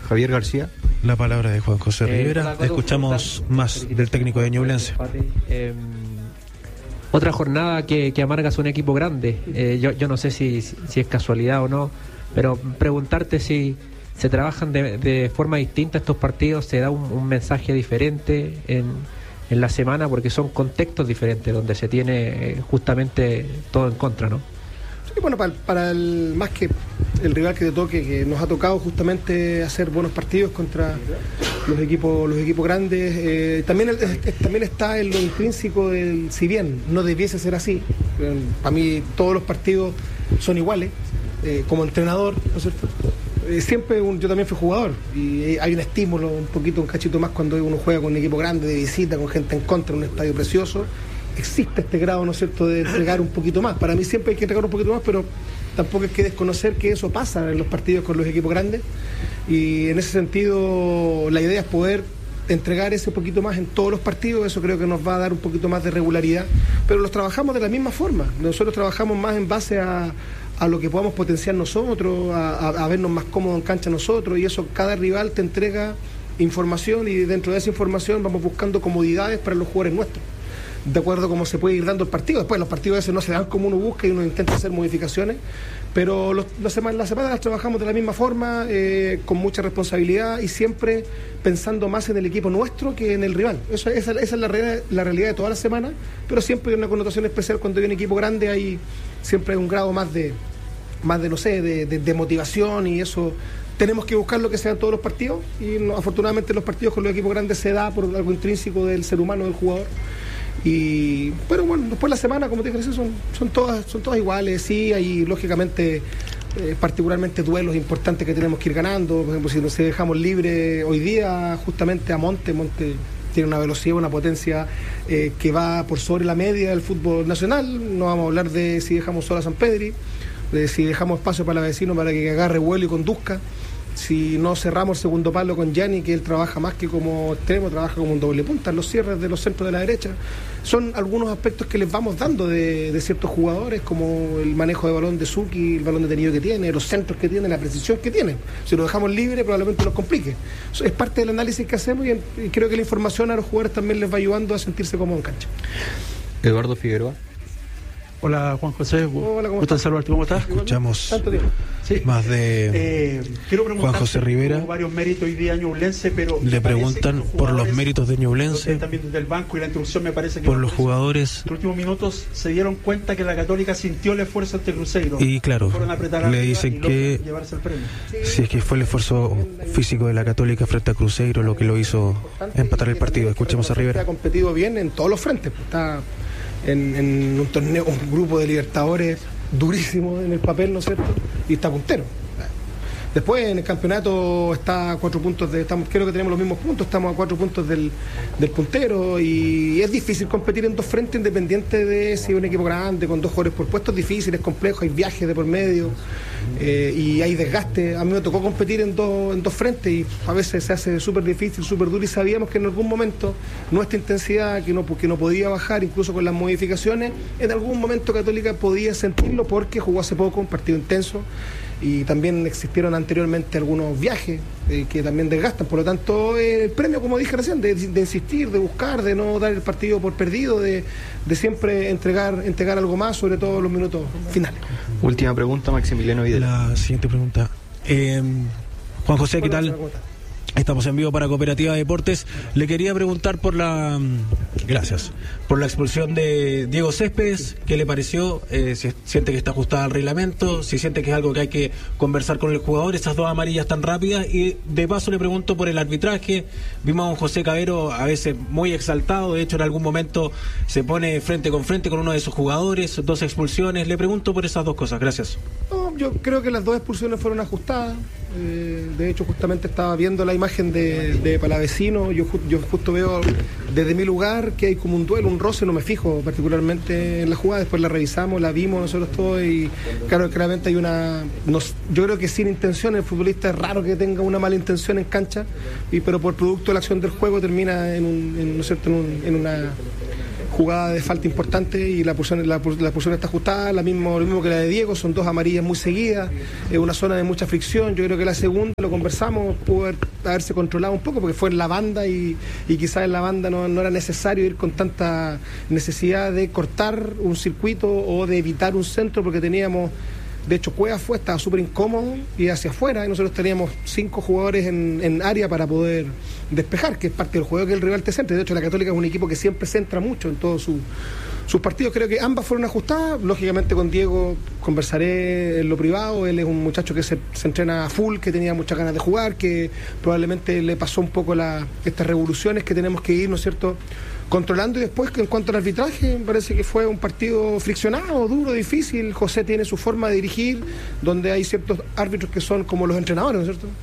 Javier García. La palabra de Juan José Rivera. Escuchamos más del técnico de Ñublense. Otra jornada que amarga a un equipo grande. Yo no sé si es casualidad o no, pero preguntarte si se trabajan de forma distinta estos partidos, se da un mensaje diferente en la semana, porque son contextos diferentes donde se tiene justamente todo en contra, ¿no? Sí, bueno, para el más que el rival que te toque, que nos ha tocado justamente hacer buenos partidos contra los equipos grandes, también está en lo intrínseco del, si bien no debiese ser así, para mí todos los partidos son iguales, como entrenador, ¿no es cierto? Siempre yo también fui jugador y hay un estímulo un cachito más cuando uno juega con un equipo grande de visita, con gente en contra, en un estadio precioso. Existe este grado, ¿no es cierto?, de entregar un poquito más. Para mí siempre hay que entregar un poquito más, pero tampoco hay que desconocer que eso pasa en los partidos con los equipos grandes, y en ese sentido la idea es poder entregar ese poquito más en todos los partidos. Eso creo que nos va a dar un poquito más de regularidad, pero los trabajamos de la misma forma. Nosotros trabajamos más en base a lo que podamos potenciar nosotros, a vernos más cómodos en cancha nosotros, y eso cada rival te entrega información, y dentro de esa información vamos buscando comodidades para los jugadores nuestros, de acuerdo a cómo se puede ir dando el partido. Después los partidos a veces no se dan como uno busca y uno intenta hacer modificaciones, pero las semanas las trabajamos de la misma forma, con mucha responsabilidad y siempre pensando más en el equipo nuestro que en el rival. Esa es la realidad de toda la semana, pero siempre hay una connotación especial cuando hay un equipo grande. Siempre hay un grado más de motivación, y eso tenemos que buscar lo que sea en todos los partidos, y afortunadamente los partidos con los equipos grandes se da por algo intrínseco del ser humano, del jugador. Pero bueno, después la semana, como te dije, son todas iguales. Sí, hay lógicamente particularmente duelos importantes que tenemos que ir ganando. Por ejemplo, si nos dejamos libre hoy día justamente a Monte tiene una velocidad, una potencia que va por sobre la media del fútbol nacional. No vamos a hablar de si dejamos solo a San Pedri, de si dejamos espacio para el vecino para que agarre vuelo y conduzca, si no cerramos el segundo palo con Gianni, que él trabaja más que como extremo, trabaja como un doble punta, los cierres de los centros de la derecha. Son algunos aspectos que les vamos dando de ciertos jugadores, como el manejo de balón de Suki, el balón detenido que tiene, los centros que tiene, la precisión que tiene. Si lo dejamos libre probablemente nos complique. Eso es parte del análisis que hacemos, y creo que la información a los jugadores también les va ayudando a sentirse cómodos en cancha. Eduardo Figueroa. Hola, Juan José. Hola, ¿cómo estás? Saludarte, ¿cómo estás? Escuchamos sí. más de Juan José Rivera. Varios méritos hoy día Ñublense, pero le preguntan por los méritos de Ñublense, también desde el banco, y la introducción me parece que por los jugadores. En los últimos minutos se dieron cuenta que la Católica sintió el esfuerzo ante Cruzeiro, y claro, le dicen que llevarse el premio. Si es que fue el esfuerzo físico de la Católica frente a Cruzeiro lo que lo hizo empatar el partido. Escuchemos a Rivera. Ha competido bien en todos los frentes, está en un torneo, un grupo de Libertadores durísimo en el papel, ¿no es cierto? Y está puntero. Después en el campeonato está a 4 puntos creo que tenemos los mismos puntos, estamos a 4 puntos del puntero, y es difícil competir en dos frentes, independiente de si es un equipo grande, con 2 jugadores por puesto. Es difícil, es complejo, hay viajes de por medio, y hay desgaste. A mí me tocó competir en dos frentes, y a veces se hace súper difícil, súper duro, y sabíamos que en algún momento nuestra intensidad, que no podía bajar, incluso con las modificaciones, en algún momento Católica podía sentirlo, porque jugó hace poco un partido intenso, y también existieron anteriormente algunos viajes que también desgastan. Por lo tanto, el premio, como dije recién, de insistir, de buscar, de no dar el partido por perdido, de siempre entregar algo más, sobre todo en los minutos finales. Última pregunta, Maximiliano Videla. La siguiente pregunta. Juan José, ¿qué tal? Estamos en vivo para Cooperativa Deportes. Le quería preguntar por la expulsión de Diego Céspedes. ¿Qué le pareció? Si siente que está ajustada al reglamento, si siente que es algo que hay que conversar con el jugador, esas 2 amarillas tan rápidas. Y de paso le pregunto por el arbitraje. Vimos a un José Cabero a veces muy exaltado, de hecho en algún momento se pone frente con uno de sus jugadores, 2 expulsiones. Le pregunto por esas 2 cosas. Gracias. No, yo creo que las 2 expulsiones fueron ajustadas. De hecho, justamente estaba viendo la imagen de Palavecino. Yo justo veo desde mi lugar que hay como un duelo, un roce. No me fijo particularmente en la jugada, después la revisamos, la vimos nosotros todos, y claro, claramente hay yo creo que sin intención. El futbolista es raro que tenga una mala intención en cancha, pero por producto de la acción del juego termina en jugada de falta importante y la posición está ajustada, lo mismo que la de Diego, son 2 amarillas muy seguidas, una zona de mucha fricción. Yo creo que la segunda, lo conversamos, pudo haberse controlado un poco porque fue en la banda y quizás en la banda no era necesario ir con tanta necesidad de cortar un circuito o de evitar un centro, porque teníamos, de hecho Cuevas estaba súper incómodo y hacia afuera, y nosotros teníamos 5 jugadores en área para poder despejar, que es parte del juego que el rival te centre. De hecho la Católica es un equipo que siempre centra mucho en todos sus partidos. Creo que ambas fueron ajustadas. Lógicamente con Diego conversaré en lo privado, él es un muchacho que se entrena a full, que tenía muchas ganas de jugar, que probablemente le pasó un poco estas revoluciones que tenemos que ir, ¿no es cierto?, controlando. Y después, en cuanto al arbitraje, me parece que fue un partido friccionado, duro, difícil. José tiene su forma de dirigir, donde hay ciertos árbitros que son como los entrenadores, ¿no es cierto?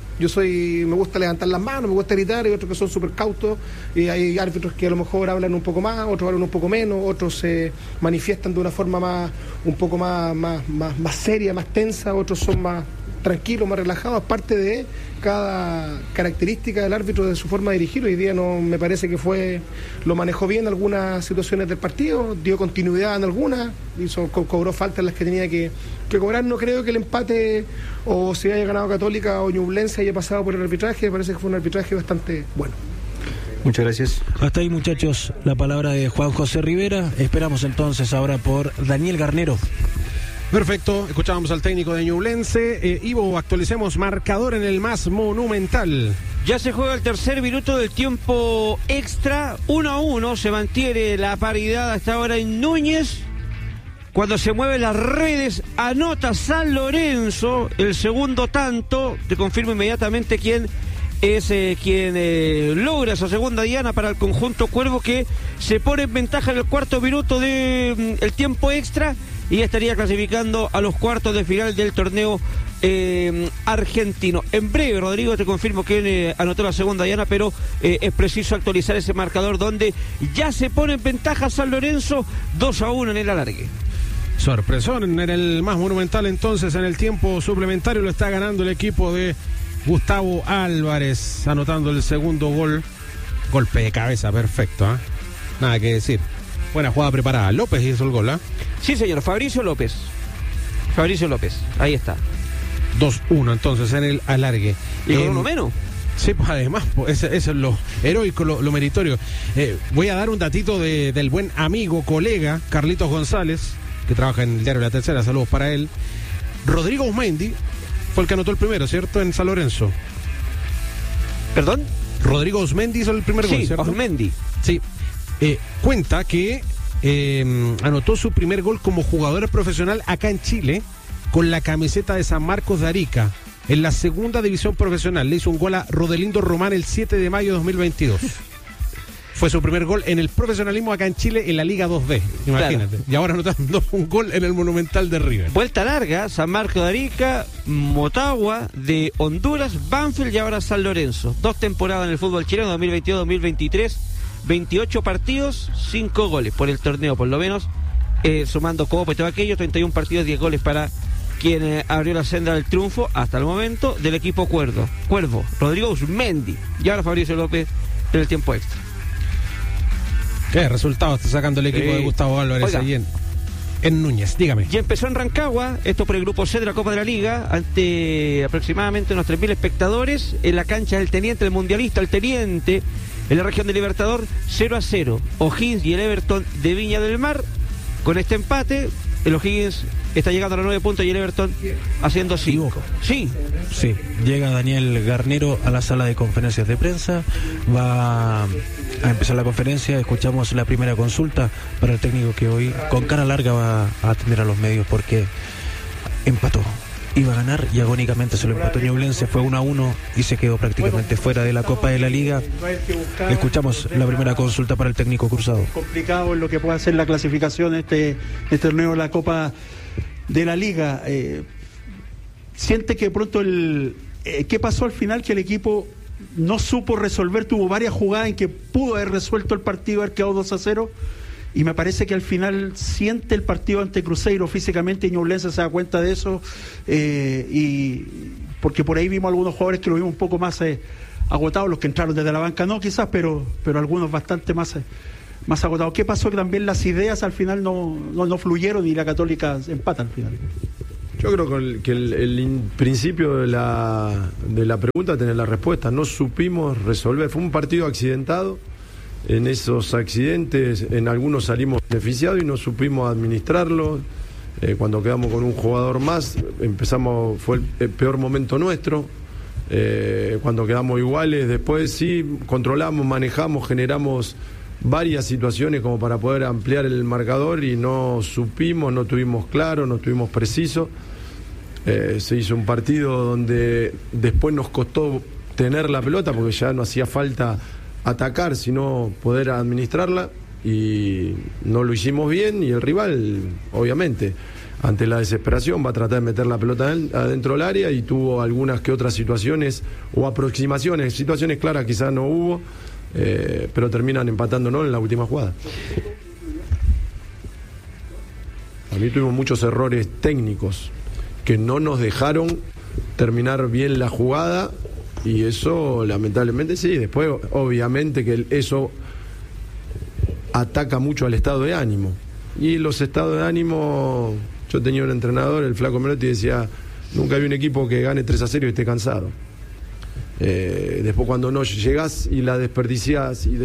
Me gusta levantar las manos, me gusta gritar, y otros que son súper cautos, y hay árbitros que a lo mejor hablan un poco más, otros hablan un poco menos, otros se manifiestan de una forma un poco más seria, más tensa, otros son más tranquilos, más relajados. Parte de cada característica del árbitro, de su forma de dirigir. Hoy día no me parece que lo manejó bien en algunas situaciones del partido, dio continuidad en algunas, cobró faltas en las que tenía que cobrar. No creo que el empate o si haya ganado Católica o Ñublense haya pasado por el arbitraje. Me parece que fue un arbitraje bastante bueno. Muchas gracias. Hasta ahí, muchachos, la palabra de Juan José Rivera. Esperamos entonces ahora por Daniel Garnero. Perfecto, escuchábamos al técnico de Ñublense. Ivo, actualicemos marcador en el más monumental. Ya se juega el tercer minuto del tiempo extra, 1-1, se mantiene la paridad hasta ahora en Núñez. Cuando se mueven las redes, anota San Lorenzo el segundo tanto. Te confirmo inmediatamente quién es quien logra esa segunda diana para el conjunto Cuervo, que se pone en ventaja en el cuarto minuto del tiempo extra y estaría clasificando a los cuartos de final del torneo argentino. En breve, Rodrigo, te confirmo que anotó la segunda diana, pero es preciso actualizar ese marcador donde ya se pone en ventaja San Lorenzo 2-1 en el alargue. Sorpresón en el más monumental. Entonces, en el tiempo suplementario lo está ganando el equipo de Gustavo Álvarez, anotando el segundo gol. Golpe de cabeza, perfecto, ¿eh? Nada que decir. Buena jugada preparada. López hizo el gol, ¿ah? Sí, señor, Fabricio López, ahí está. 2-1 entonces en el alargue. Y con uno menos. Sí, pues además, pues, eso es lo heroico, lo meritorio. Voy a dar un datito del buen amigo, colega, Carlitos González, que trabaja en el diario La Tercera, saludos para él. Rodrigo Osmendi fue el que anotó el primero, ¿cierto? En San Lorenzo. ¿Perdón? Rodrigo Osmendi hizo el primer gol, ¿cierto? Osmendi. Sí. Cuenta que anotó su primer gol como jugador profesional acá en Chile con la camiseta de San Marcos de Arica en la segunda división profesional. Le hizo un gol a Rodelindo Román el 7 de mayo de 2022. Fue su primer gol en el profesionalismo acá en Chile en la Liga 2B, imagínate. Claro. Y ahora anotando un gol en el Monumental de River. Vuelta larga, San Marcos de Arica, Motagua de Honduras, Banfield y ahora San Lorenzo. 2 temporadas en el fútbol chileno, 2022-2023. 28 partidos, 5 goles por el torneo, por lo menos, sumando Copa y todo aquello. 31 partidos, 10 goles para quien abrió la senda del triunfo hasta el momento del equipo Cuervo, Rodrigo Osmendi y ahora Fabricio López en el tiempo extra. ¿Qué resultado está sacando el equipo de Gustavo Álvarez allí en Núñez? Dígame. Y empezó en Rancagua, esto por el grupo C de la Copa de la Liga, ante aproximadamente unos 3.000 espectadores en la cancha del Teniente, el mundialista, el Teniente, en la región del Libertador, 0-0. O'Higgins y el Everton de Viña del Mar. Con este empate, el O'Higgins está llegando a los 9 puntos y el Everton haciendo 5. Sí, llega Daniel Garnero a la sala de conferencias de prensa. Va a empezar la conferencia. Escuchamos la primera consulta para el técnico que hoy con cara larga va a atender a los medios porque empató. Iba a ganar y agónicamente se lo empató Ñublense, fue 1-1 y se quedó prácticamente fuera de la Copa de la Liga. Escuchamos la primera consulta para el técnico cruzado. Complicado en lo que puede hacer la clasificación este torneo de la Copa de la Liga. Siente que de pronto ¿qué pasó al final? Que el equipo no supo resolver, tuvo varias jugadas en que pudo haber resuelto el partido, haber quedado 2-0. Y me parece que al final siente el partido ante Cruzeiro físicamente y Ñublense se da cuenta de eso, y porque por ahí vimos algunos jugadores que lo vimos un poco más agotados, los que entraron desde la banca no quizás, pero algunos bastante más más agotado. ¿Qué pasó? Que también las ideas al final no fluyeron y la Católica empata al final. Yo creo que el principio de la pregunta tener la respuesta. No supimos resolver. Fue un partido accidentado. En esos accidentes, en algunos salimos beneficiados y no supimos administrarlo. Cuando quedamos con un jugador más, fue el peor momento nuestro. Cuando quedamos iguales, después sí, controlamos, manejamos, generamos varias situaciones como para poder ampliar el marcador y no supimos, no tuvimos claro, no tuvimos preciso. Se hizo un partido donde después nos costó tener la pelota porque ya no hacía falta atacar, sino poder administrarla, y no lo hicimos bien, y el rival, obviamente, ante la desesperación va a tratar de meter la pelota adentro del área, y tuvo algunas que otras situaciones o aproximaciones, situaciones claras quizás no hubo, pero terminan empatándonos en la última jugada. A mí tuvimos muchos errores técnicos que no nos dejaron terminar bien la jugada, y eso lamentablemente sí. Después obviamente que eso ataca mucho al estado de ánimo, y los estados de ánimo, yo tenía un entrenador, el Flaco Melotti, decía: nunca hay un equipo que gane 3-0 y esté cansado. Después cuando no llegás y la desperdiciás y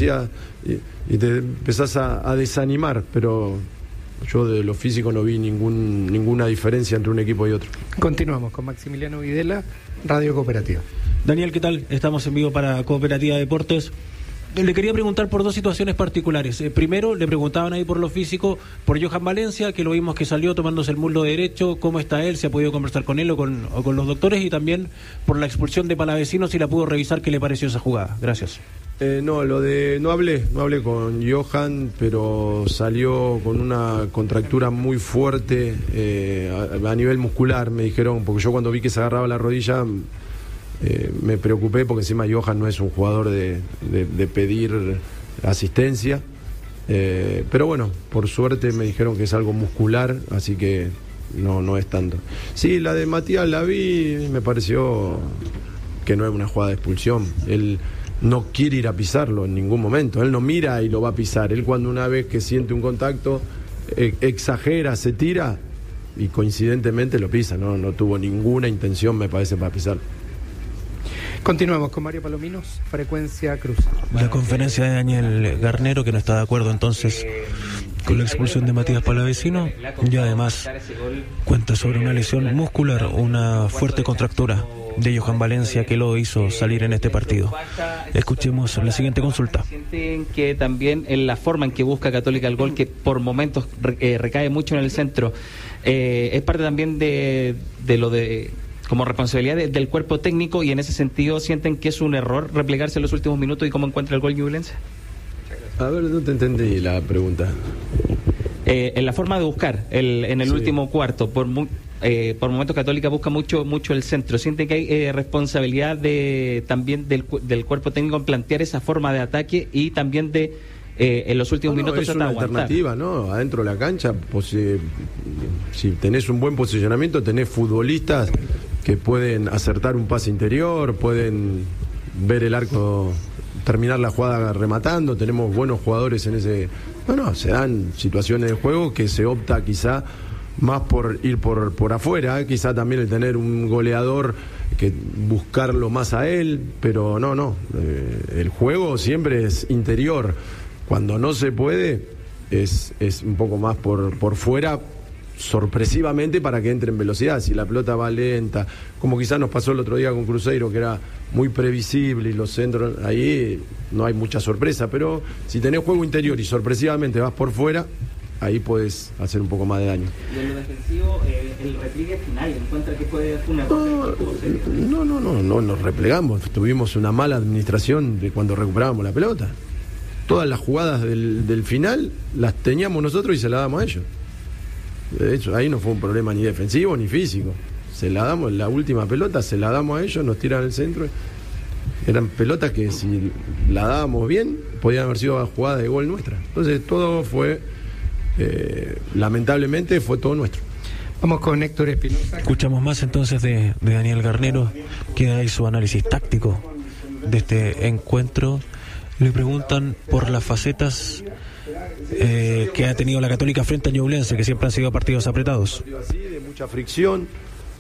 te empezás a desanimar, pero yo de lo físico no vi ninguna diferencia entre un equipo y otro. Continuamos con Maximiliano Videla, Radio Cooperativa. Daniel, ¿qué tal? Estamos en vivo para Cooperativa Deportes. Le quería preguntar por dos situaciones particulares. Primero, le preguntaban ahí por lo físico, por Johan Valencia, que lo vimos que salió tomándose el muslo derecho. ¿Cómo está él? ¿Se ha podido conversar con él o con los doctores? Y también por la expulsión de Palavecino, si la pudo revisar, ¿qué le pareció esa jugada? Gracias. No hablé con Johan, pero salió con una contractura muy fuerte a nivel muscular, me dijeron, porque yo cuando vi que se agarraba la rodilla me preocupé, porque encima Johan no es un jugador de pedir asistencia, pero bueno, por suerte me dijeron que es algo muscular, así que no es tanto. Sí, la de Matías la vi, me pareció que no es una jugada de expulsión. Él no quiere ir a pisarlo en ningún momento, él no mira y lo va a pisar. Él, cuando una vez que siente un contacto, exagera, se tira y coincidentemente lo pisa. No tuvo ninguna intención, me parece, para pisarlo. Continuamos con Mario Palominos, Frecuencia Cruz. La conferencia de Daniel Garnero, que no está de acuerdo entonces con la expulsión de Matías Palavecino, y además cuenta sobre una lesión muscular, una fuerte contractura de Johan Valencia, que lo hizo salir en este partido. Escuchemos la siguiente consulta. Sienten que también en la forma en que busca Católica el gol, que por momentos recae mucho en el centro, es parte también de lo de como responsabilidad del cuerpo técnico, y en ese sentido sienten que es un error replegarse en los últimos minutos y cómo encuentra el gol Ñublense. A ver, no te entendí la pregunta. En la forma de buscar en el último cuarto, por momentos Católica busca mucho el centro. ¿Sienten que hay responsabilidad también del cuerpo técnico en plantear esa forma de ataque, y también de en los últimos minutos es una alternativa, ¿no? Adentro de la cancha, pues, si tenés un buen posicionamiento, tenés futbolistas que pueden acertar un pase interior, pueden ver el arco, terminar la jugada rematando. Tenemos buenos jugadores en ese. Se dan situaciones de juego que se opta quizá más por ir por afuera, quizá también el tener un goleador, que buscarlo más a él, pero el juego siempre es interior. Cuando no se puede, es un poco más por fuera, sorpresivamente, para que entre en velocidad. Si la pelota va lenta, como quizás nos pasó el otro día con Cruzeiro, que era muy previsible, y los centros, ahí no hay mucha sorpresa, pero si tenés juego interior y sorpresivamente vas por fuera, ahí puedes hacer un poco más de daño. Y en lo defensivo, el repliegue final, ¿encuentra que fue un error? No nos replegamos. Tuvimos una mala administración de cuando recuperábamos la pelota. Todas las jugadas del final las teníamos nosotros y se las damos a ellos. De hecho, ahí no fue un problema ni defensivo ni físico. Se la damos, la última pelota se la damos a ellos, nos tiran al centro. Eran pelotas que, si la dábamos bien, podían haber sido jugadas de gol nuestra. Entonces todo fue, lamentablemente, fue todo nuestro. Vamos con Héctor Espinosa. Escuchamos más entonces de Daniel Garnero, que da ahí su análisis táctico de este encuentro. Le preguntan por las facetas que ha tenido la Católica frente a Ñublense, que siempre han sido partidos apretados. Así, de mucha fricción,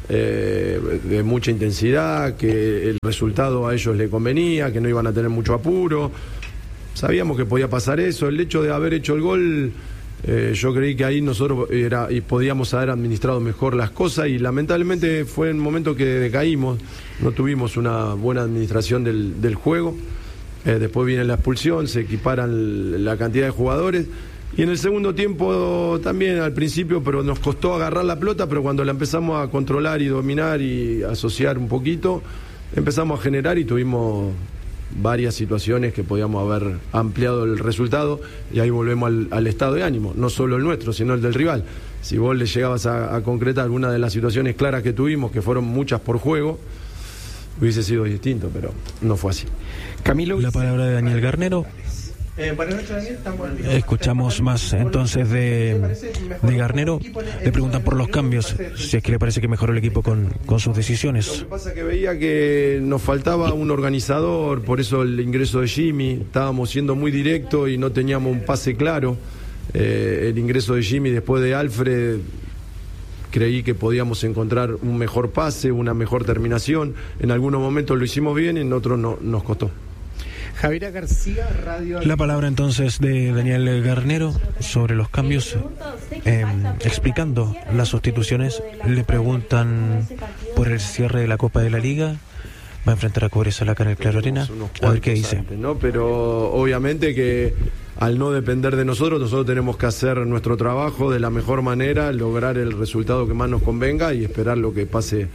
de mucha intensidad, que el resultado a ellos le convenía, que no iban a tener mucho apuro. Sabíamos que podía pasar eso. El hecho de haber hecho el gol, yo creí que ahí nosotros podíamos haber administrado mejor las cosas, y lamentablemente fue el momento que decaímos. No tuvimos una buena administración del juego. Después viene la expulsión, se equiparan la cantidad de jugadores, y en el segundo tiempo también al principio, pero nos costó agarrar la pelota, pero cuando la empezamos a controlar y dominar y asociar un poquito, empezamos a generar y tuvimos varias situaciones que podíamos haber ampliado el resultado, y ahí volvemos al estado de ánimo, no solo el nuestro, sino el del rival. Si vos le llegabas a concretar alguna de las situaciones claras que tuvimos, que fueron muchas por juego, hubiese sido distinto, pero no fue así. Camilo. La palabra de Daniel Garnero. Buenas noches, Daniel. Escuchamos más entonces de Garnero. Le preguntan por los cambios, si es que le parece que mejoró el equipo con sus decisiones. Lo que pasa es que veía que nos faltaba un organizador, por eso el ingreso de Jimmy. Estábamos siendo muy directos y no teníamos un pase claro. El ingreso de Jimmy después de Alfred, creí que podíamos encontrar un mejor pase, una mejor terminación. En algunos momentos lo hicimos bien, en otros no, nos costó. Javiera García, Radio. La palabra entonces de Daniel Garnero sobre los cambios, explicando las sustituciones. Le preguntan por el cierre de la Copa de la Liga. Va a enfrentar a Cobresal acá en el Claro Arena. A ver qué dice. Antes, ¿no? Pero obviamente que al no depender de nosotros tenemos que hacer nuestro trabajo de la mejor manera, lograr el resultado que más nos convenga y esperar lo que pase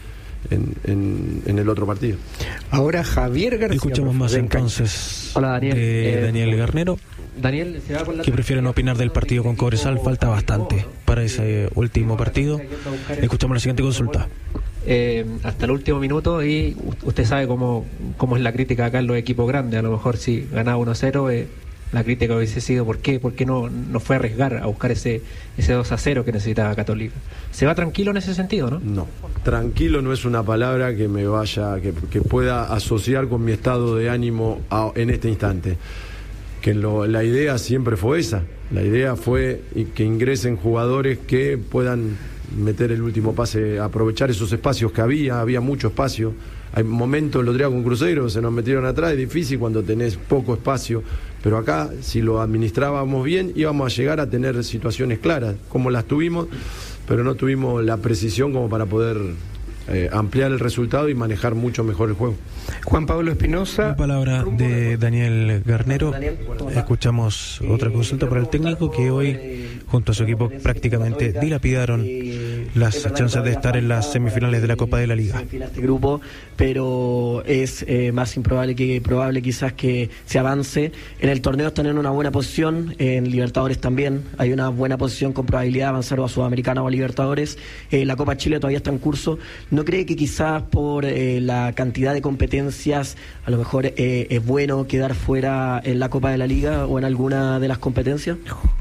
en el otro partido. Ahora Javier García. Escuchamos más entonces. Hola, Daniel. Daniel Garnero. Daniel, se va con la... que prefieren opinar del partido con Cobresal. Falta bastante para ese último partido. Escuchamos la siguiente consulta. Hasta el último minuto, y usted sabe cómo es la crítica acá en los equipos grandes. A lo mejor si ganaba 1-0, la crítica hubiese sido ¿por qué no fue a arriesgar a buscar ese 2-0 que necesitaba Católica? ¿Se va tranquilo en ese sentido, no? No, tranquilo no es una palabra que me vaya, que pueda asociar con mi estado de ánimo en este instante. Que la idea siempre fue esa. La idea fue que ingresen jugadores que puedan meter el último pase, aprovechar esos espacios que había mucho espacio. Hay momentos, lo traía con Cruzeiro, se nos metieron atrás, es difícil cuando tenés poco espacio, pero acá, si lo administrábamos bien, íbamos a llegar a tener situaciones claras, como las tuvimos, pero no tuvimos la precisión como para poder ampliar el resultado y manejar mucho mejor el juego. Juan Pablo Espinosa. La palabra de Daniel Garnero. Escuchamos otra consulta para el técnico, que hoy junto a su equipo prácticamente dilapidaron las chances de estar en las semifinales de la Copa de la Liga. Este grupo, pero es más improbable que probable quizás que se avance. En el torneo están en una buena posición, en Libertadores también hay una buena posición con probabilidad de avanzar o a Sudamericana o a Libertadores. La Copa Chile todavía está en curso. ¿No cree que quizás por la cantidad de competencias a lo mejor es bueno quedar fuera en la Copa de la Liga o en alguna de las competencias?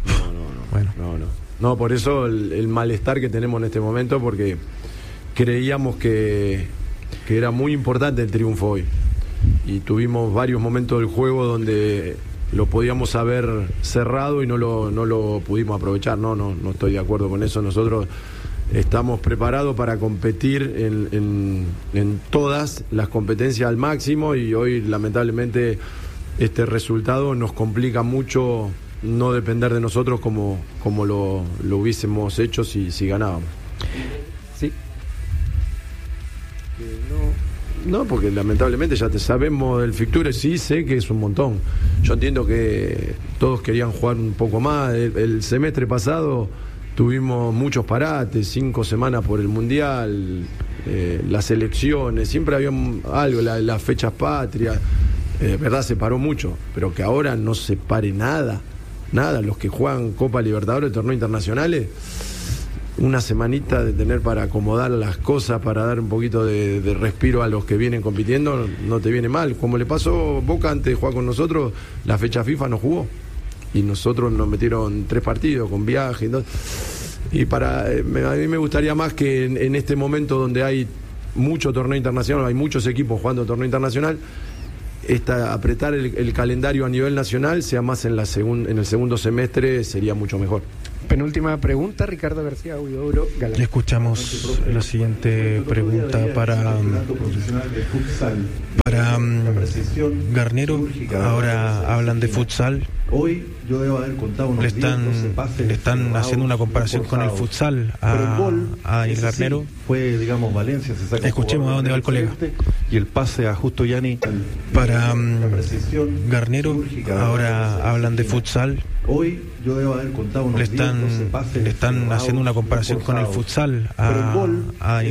No, por eso el malestar que tenemos en este momento, porque creíamos que era muy importante el triunfo hoy, y tuvimos varios momentos del juego donde lo podíamos haber cerrado y no lo pudimos aprovechar. No estoy de acuerdo con eso. Nosotros estamos preparados para competir en todas las competencias al máximo, y hoy lamentablemente este resultado nos complica mucho no depender de nosotros como lo hubiésemos hecho si ganábamos. Sí. No, porque lamentablemente ya sabemos del fixture, sí sé que es un montón. Yo entiendo que todos querían jugar un poco más. El semestre pasado tuvimos muchos parates, 5 semanas por el Mundial, las elecciones, siempre había algo, las fechas patrias, verdad se paró mucho, pero que ahora no se pare nada, los que juegan Copa Libertadores, torneos internacionales, una semanita de tener para acomodar las cosas, para dar un poquito de respiro a los que vienen compitiendo, no te viene mal. Como le pasó Boca antes de jugar con nosotros, la fecha FIFA no jugó, y nosotros nos metieron 3 partidos con viaje y a mí me gustaría más que en este momento donde hay mucho torneo internacional, hay muchos equipos jugando torneo internacional, apretar el calendario a nivel nacional sea más en el segundo semestre, sería mucho mejor. Penúltima pregunta, Ricardo García, Huidobro, Galán. Escuchamos la siguiente pregunta para Garnero. Ahora hablan de futsal. Hoy yo debo haber contado unos le están haciendo una comparación con el futsal a Garnero. Fue, digamos, Valencia, se saca. Escuchemos a dónde va el colega. Y el pase a Justo Yani para Garnero. Ahora hablan de futsal. Hoy yo debo haber contado unos le están haciendo una comparación con el futsal a